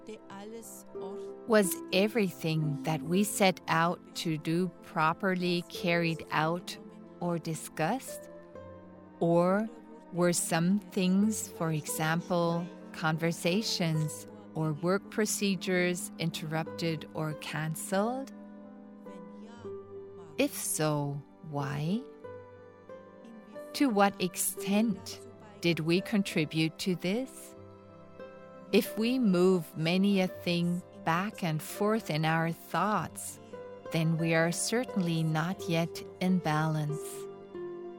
Was everything that we set out to do properly carried out or discussed? Or were some things, for example, conversations or work procedures, interrupted or cancelled? If so, why? To what extent did we contribute to this? If we move many a thing back and forth in our thoughts, then we are certainly not yet in balance.